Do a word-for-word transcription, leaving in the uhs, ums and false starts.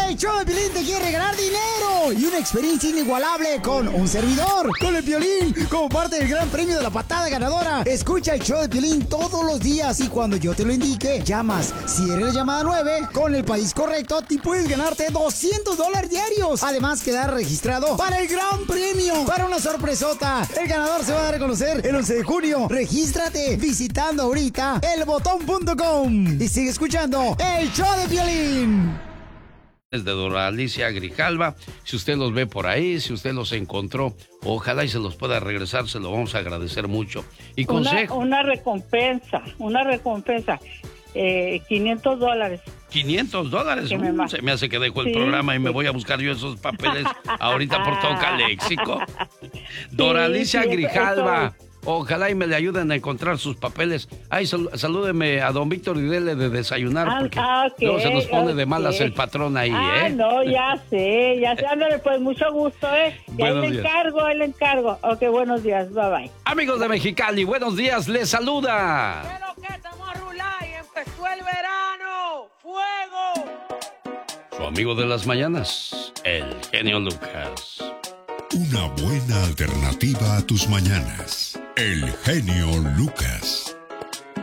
El show de Piolín te quiere regalar dinero y una experiencia inigualable con un servidor, con el Piolín, como parte del gran premio de la patada ganadora. Escucha el show de Piolín todos los días y cuando yo te lo indique, llamas. Si eres la llamada nueve, con el país correcto, te puedes ganarte doscientos dólares diarios. Además, quedar registrado para el gran premio, para una sorpresota. El ganador se va a dar a conocer el once de junio. Regístrate visitando ahorita el botón punto com y sigue escuchando el show de Piolín. De Dora Alicia Grijalva, si usted los ve por ahí, si usted los encontró, ojalá y se los pueda regresar, se lo vamos a agradecer mucho. Y consejo. Una, una recompensa, una recompensa, eh, quinientos dólares. quinientos dólares, me uh, se me hace que dejo el sí, programa y sí. me voy a buscar yo esos papeles ahorita por todo Caléxico. Dora Alicia sí, Grijalva. Eso, eso. Ojalá y me le ayuden a encontrar sus papeles. Ay, sal, salúdeme a don Víctor y dele de desayunar, ah, porque ah, okay, luego se nos pone okay. de malas el patrón ahí, ah, ¿eh? no, ya sé, ya sé. Ándale, pues, mucho gusto, ¿eh? Y ahí le encargo, ahí le encargo. Ok, buenos días, bye bye. Amigos de Mexicali, buenos días, les saluda. Pero que estamos a rular y empezó el verano. ¡Fuego! Su amigo de las mañanas, el genio Lucas. Una buena alternativa a tus mañanas. El genio Lucas.